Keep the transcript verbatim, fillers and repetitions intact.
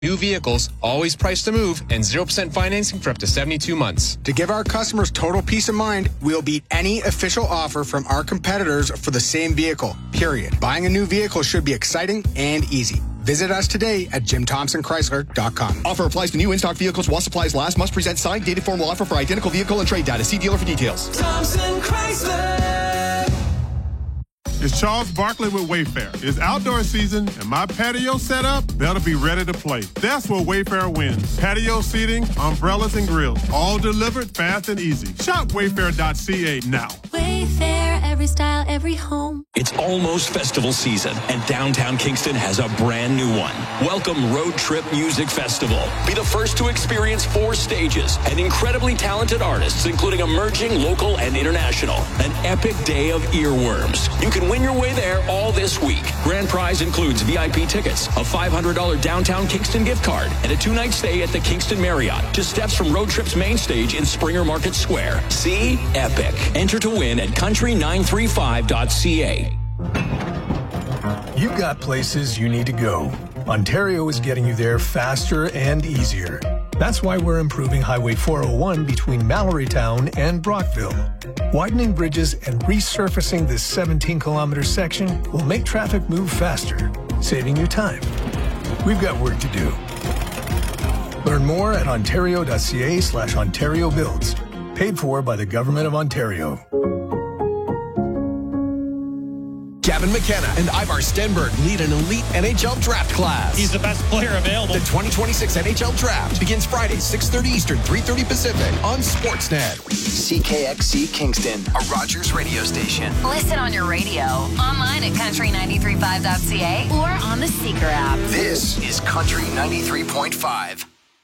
New vehicles, always priced to move, and zero percent financing for up to seventy-two months. To give our customers total peace of mind, we'll beat any official offer from our competitors for the same vehicle, period. Buying a new vehicle should be exciting and easy. Visit us today at jim thompson chrysler dot com. Offer applies to new in-stock vehicles while supplies last. Must present signed, dated formal offer for identical vehicle and trade data. See dealer for details. Thompson Chrysler. It's Charles Barkley with Wayfair. It's outdoor season, and my patio set up, they'll be ready to play. That's where Wayfair wins. Patio seating, umbrellas, and grills. All delivered fast and easy. Shop wayfair dot c a now. Wayfair, every style, every home. It's almost festival season, and downtown Kingston has a brand new one. Welcome Road Trip Music Festival. Be the first to experience four stages and incredibly talented artists, including emerging, local, and international. An epic day of earworms. You can win your way there all this week. Grand prize includes V I P tickets, a five hundred dollars downtown Kingston gift card, and a two-night stay at the Kingston Marriott, just steps from Road Trip's main stage in Springer Market Square. See? Epic. Enter to win at country nine three five dot c a. You've got places you need to go. Ontario is getting you there faster and easier. That's why we're improving Highway four oh one between Mallorytown and Brockville. Widening bridges and resurfacing this seventeen kilometer section will make traffic move faster, saving you time. We've got work to do. Learn more at ontario dot c a slash Ontario Builds. Paid for by the Government of Ontario. Gavin McKenna and Ivar Stenberg lead an elite N H L draft class. He's the best player available. The twenty twenty-six N H L draft begins Friday, six thirty Eastern, three thirty Pacific on Sportsnet. C K X C Kingston, a Rogers radio station. Listen on your radio, online at country nine three five dot c a, or on the Seeker app. This is Country ninety-three point five.